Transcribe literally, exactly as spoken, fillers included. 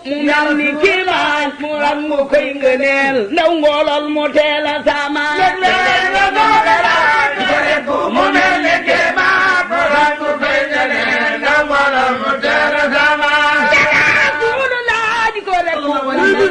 mu mel ni kiimaan mu ran mu koy ngëneel ndaw ngoolal mu teel a saamaan